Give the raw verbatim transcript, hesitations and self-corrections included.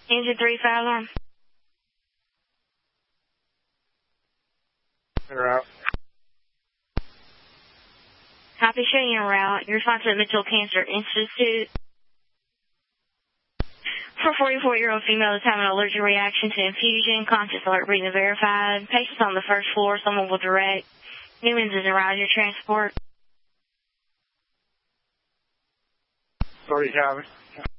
Engine three, fire alarm. They're out. Copy, showing you en route. Your response to the Mitchell Cancer Institute. For a forty-four-year-old female is having an allergic reaction to infusion. Conscious alert breathing verified. Patient's on the first floor. Someone will direct. Newman's is in Roger transport. Sorry, Calvin.